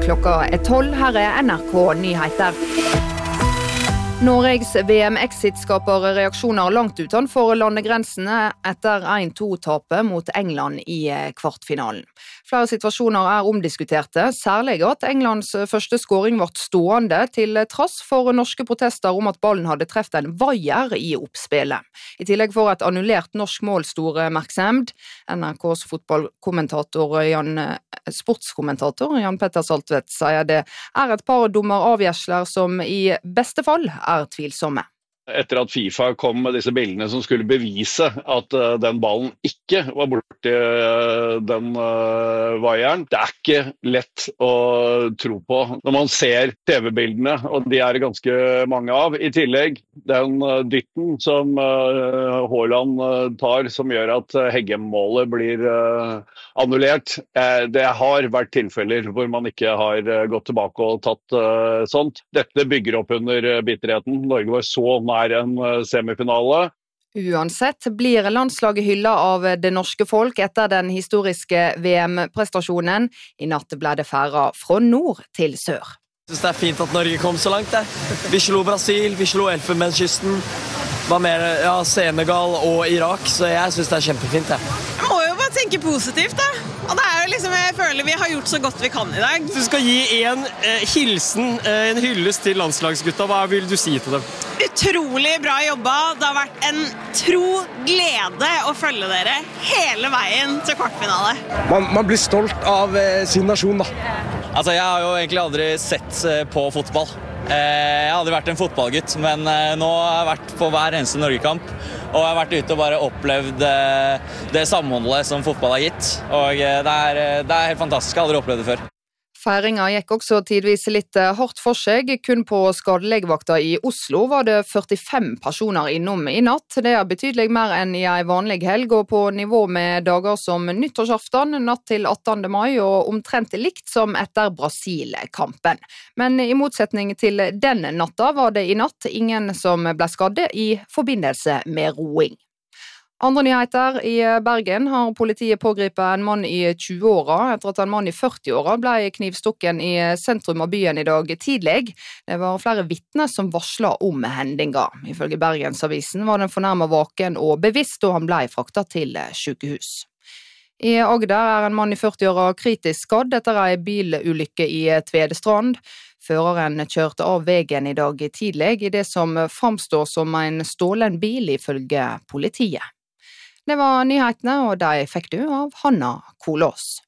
Klokka 12, her NRK Nyheter. Norges VM-exit skaper reaksjoner langt utenfor landegrensene etter 1-2-tapet mot England i kvartfinalen. Flere situasjoner omdiskuterte, særlig at Englands første scoring ble stående til trass for norske protester om at ballen hadde treft en vaier i oppspillet. I tillegg får et annullert norsk mål stor oppmerksomhet. NRKs sportskommentator Jan Petter Saltvedt sier det et par dommeravgjørelser som i beste fall tvilsomme. Etter at FIFA kom med disse bildene som skulle bevise at den ballen ikke var borti den vaieren. Det ikke lett å tro på når man ser TV-bildene, og de det ganske mange av. I tillegg den dytten som Haaland tar, som gjør at Heggem-målet blir annullert. Det har vært tilfeller hvor man ikke har gått tilbake og tatt sånt. Dette bygger opp under bitterheten. Norge var så nær en semifinale. Uansett blir landslaget hyllet av det norske folk etter den historiske VM-prestasjonen. I natt ble det færa fra nord til sør. Jeg synes det fint at Norge kom så langt. Vi slo Brasil, vi slo Elfenbenskysten, Senegal og Irak, så jeg synes det kjempefint. Jeg må jo bare tenke positivt da. Og det jo liksom, jeg føler vi har gjort så godt vi kan i dag. Du skal gi en hilsen, en hyllest til landslagsgutta. Hva vil du si til dem? Utrolig bra jobba. Det har vært en tro glede å følge dere hele veien til kvartfinale. Man blir stolt av sin nasjon da. Altså, jeg har jo egentlig aldri sett på fotball. Jeg har aldri vært en fotballgutt, men nå har jeg vært på hver eneste Norgekamp, og jeg har vært ute og bare opplevd det samholdet som fotball har gitt, og det helt fantastisk, jeg har aldri opplevd det før. Feiringa gikk også tidvis litt hardt for seg. Kun på skadelegevakta i Oslo var det 45 personer innom i natt. Det betydelig mer enn i en vanlig helg, og på nivå med dager som nyttårsaften, natt til 18. mai, og omtrent likt som etter Brasil-kampen. Men i motsetning til den natta var det i natt ingen som ble skadde i forbindelse med roing. Andre nyheter. I Bergen har politiet pågripet en mann i 20-åra etter at en mann i 40-åra ble knivstukken i sentrum av byen i dag tidlig. Det var flere vitner som varslet om hendinga. Ifølge Bergensavisen var den fornærmet vaken og bevisst da han ble fraktet til sykehus. I Agder en mann i 40-åra kritisk skadd etter en bilulykke i Tvedestrand. Føreren kjørte av veien i dag tidlig i det som framstår som en stålen bil ifølge politiet. Det var nyhetene, og de fikk du av Hanna Kolås.